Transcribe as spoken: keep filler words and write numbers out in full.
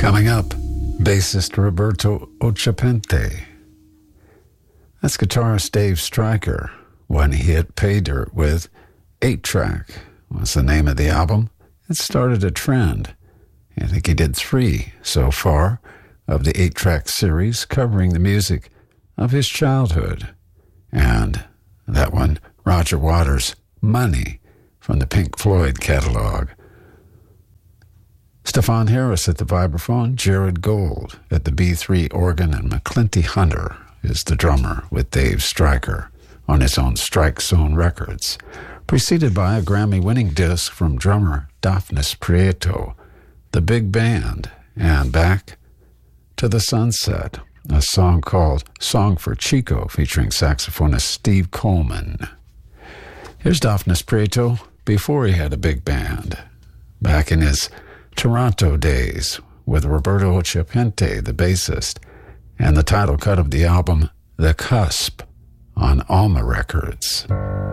Coming up, bassist Roberto Ochapente. That's guitarist Dave Stryker when he hit pay dirt with eight track was the name of the album. It started a trend. I think he did three so far of the eight track series covering the music of his childhood. And that one, Roger Waters' Money from the Pink Floyd catalog. Stefan Harris at the vibraphone, Jared Gold at the B three organ, and McClinty Hunter is the drummer with Dave Stryker on his own Strike Zone Records, preceded by a Grammy-winning disc from drummer Dafnis Prieto, The Big Band, and Back to the Sunset, a song called Song for Chico featuring saxophonist Steve Coleman. Here's Dafnis Prieto before he had a big band, back in his Toronto days with Roberto Ochapente, the bassist, and the title cut of the album, The Cusp, on Alma Records.